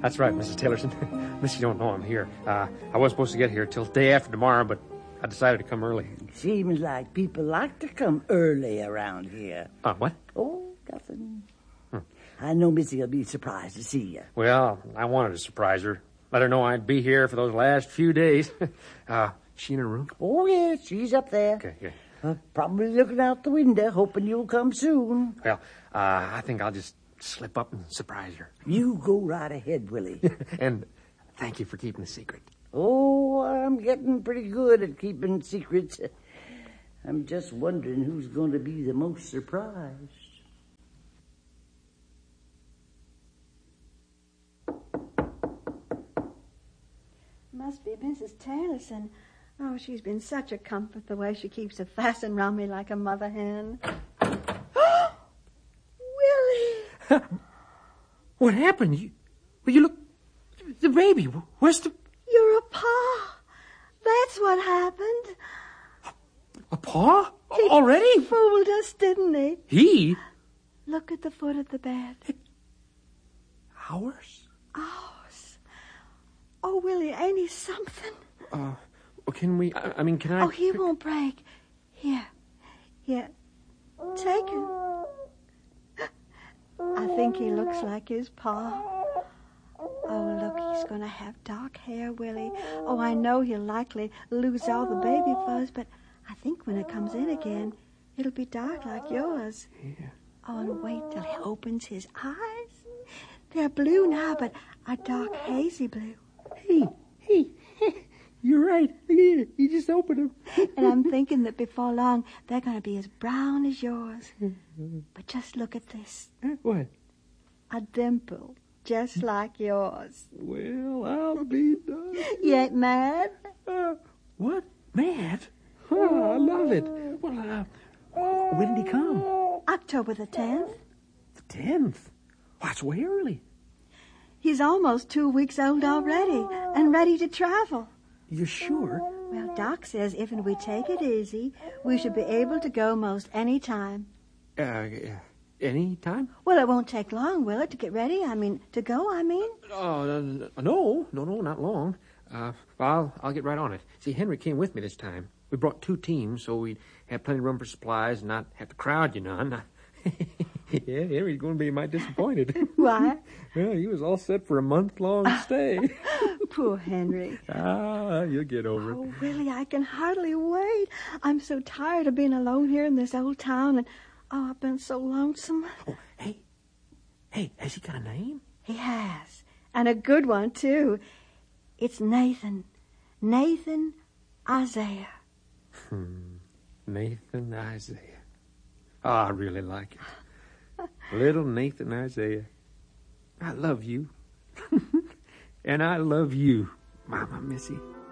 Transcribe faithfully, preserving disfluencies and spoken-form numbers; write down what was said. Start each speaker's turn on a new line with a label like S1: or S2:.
S1: That's right, Missus Taylorson. Unless you don't know I'm here. Uh, I was supposed to get here till day after tomorrow, but I decided to come early.
S2: It seems like people like to come early around here.
S1: Uh, what?
S2: Oh, nothing.
S1: Hmm.
S2: I know Missy will be surprised to see you.
S1: Well, I wanted to surprise her. Let her know I'd be here for those last few days. uh, she in her room?
S2: Oh, yeah, she's up there.
S1: Okay, okay.
S2: Uh, probably looking out the window, hoping you'll come soon.
S1: Well, uh, I think I'll just slip up and surprise her.
S2: You go right ahead, Willie.
S1: And thank you for keeping the secret.
S2: Oh, I'm getting pretty good at keeping secrets. I'm just wondering who's going to be the most surprised.
S3: Must be Missus Taylorson. Oh, she's been such a comfort the way she keeps a fastening around me like a mother hen. Willie!
S1: What happened? You, well, you look... The baby. Where's the...
S3: You're a pa. That's what happened.
S1: A paw?
S3: He
S1: Already?
S3: fooled us, didn't he?
S1: He?
S3: Look at the foot of the bed.
S1: Ours?
S3: Ours. Oh, Willie, ain't he something?
S1: Uh, can we... I, I mean, can I...
S3: Oh, he won't break. Here. Here. Take him. I think he looks like his pa. Oh, look, he's going to have dark hair, Willie. Oh, I know he'll likely lose all the baby fuzz, but I think when it comes in again, it'll be dark like yours.
S1: Yeah.
S3: Oh, and wait till he opens his eyes. They're blue now, but a dark hazy blue.
S1: Hey, hey, you're right. You just opened them.
S3: And I'm thinking that before long, they're going to be as brown as yours. But just look at this.
S1: What?
S3: A dimple, just like yours.
S1: Well, I'll be done.
S3: You ain't mad?
S1: Uh, what? Mad? Oh, I love it. Well, uh, when did he come?
S3: October the tenth.
S1: The tenth? Well, that's way early.
S3: He's almost two weeks old already and ready to travel.
S1: You sure?
S3: Well, Doc says if and we take it easy, we should be able to go most any time.
S1: Uh, any time?
S3: Well, it won't take long, will it, to get ready? I mean, to go, I mean?
S1: Oh, uh, no, no, no, not long. Uh, well, I'll, I'll get right on it. See, Henry came with me this time. We brought two teams, so we'd have plenty of room for supplies and not have to crowd you none. Yeah, Henry's going to be mighty disappointed.
S3: Why?
S1: Well, he was all set for a month-long stay.
S3: Poor Henry.
S1: Ah, you'll get over it.
S3: Oh, Willie, I can hardly wait. I'm so tired of being alone here in this old town, and, oh, I've been so lonesome.
S1: Oh, hey, hey, has he got a name?
S3: He has, and a good one, too. It's Nathan. Nathan Isaiah.
S1: Hmm, Nathan Isaiah. Oh, I really like it. Little Nathan Isaiah. I love you. And I love you, Mama Missy.